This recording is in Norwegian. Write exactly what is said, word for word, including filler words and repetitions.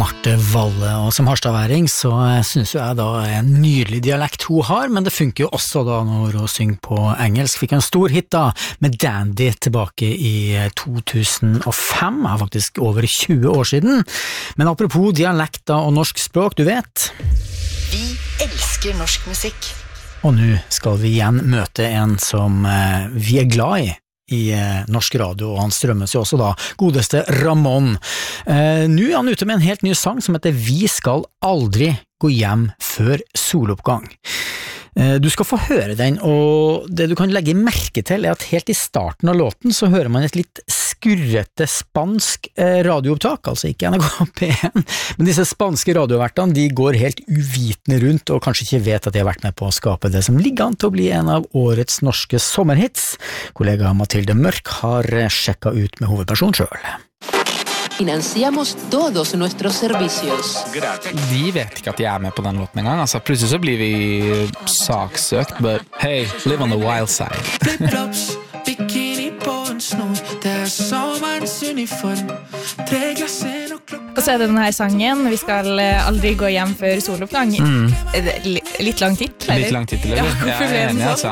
Marte Valle, og som harstadværing så synes jeg da en nydelig dialekt hun har, men det funker jo også da når hun synger på engelsk. Fikk en stor hit da med Dandy tilbake i to tusen og fem, er faktisk over tjue år siden. Men apropos dialekter og norsk språk, du vet. Vi elsker norsk musikk. Og nå skal vi igjen møte en som eh, vi er glad i. I eh, norsk radio, og han strømmes jo også da, godeste Ramón. Eh, nå er han ute med en helt ny sang som heter Vi skal aldri gå hjem før soloppgang. Eh, du skal få høre den, og det du kan legge merke til er at helt i starten av låten så hører man et litt skurrete spansk eh, radioopptak, altså ikke N R K P en, men disse spanske radiovertene de går helt uvitende rundt og kanskje ikke vet at de har vært med på å skape det som ligger an til å bli en av årets norske sommerhits. Kollega Mathilde Mørk har sjekket ut med hovedperson selv. Financiamos todos nuestros servicios. De vet ikke at de er med på den låten en gang. Altså, plutselig så blir vi saksøkt, but hey, live on the wild side. Flip-flops, bikini på en snor. Det er sommerens uniform. Tre glass en og klokka. Og så er det denne sangen Vi skal aldri gå hjem før soloppgang. Mm. Litt lang titel, eller? Litt lang titel, eller? Ja, hvorfor jeg er ble den enig, sånn? altså.